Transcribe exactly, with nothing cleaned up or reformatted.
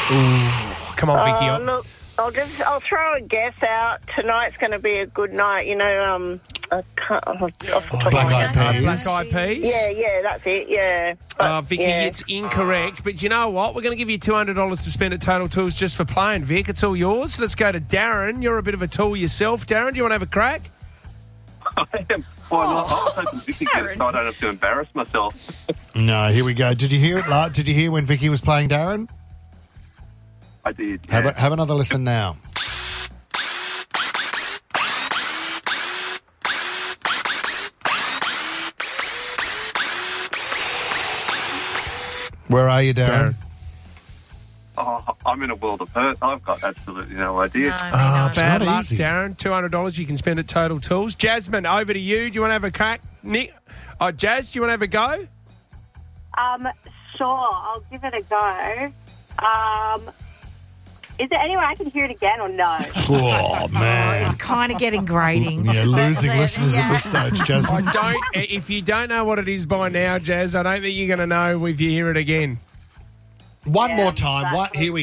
Ooh, come on, Vicky. Oh, look, I'll just I'll throw a guess out. Tonight's going to be a good night. You know, um, I can't, off the top of Black my Eyed head. Peas. Black Eyed Peas? Yeah, yeah, that's it. Yeah. But, Uh, Vicky, yeah. it's incorrect. But you know what? We're going to give you two hundred dollars to spend at Total Tools just for playing, Vic. It's all yours. Let's go to Darren. You're a bit of a tool yourself. Darren, do you want to have a crack? I am. Why not? I was hoping Vicky gets it so I don't have to embarrass myself. No, here we go. Did you hear it? La- Did you hear when Vicky was playing Darren? I did. Yeah. Have, a, have another listen now. Where are you, Darren? Darren. Oh, I'm in a world of hurt. I've got absolutely no idea. No, me Oh, neither. bad not luck, easy. Darren. two hundred dollars you can spend at Total Tools. Jasmine, over to you. Do you want to have a crack? Nick? Oh, Jazz, do you want to have a go? Um, sure, I'll give it a go. Um, is there any way I can hear it again or no? Oh, man. It's kind of getting grating. Yeah, losing But- listeners at this yeah. stage, I Jasmine. don't. If you don't know what it is by now, Jazz, I don't think you're going to know if you hear it again. One Yeah, more time. What? exactly. Here we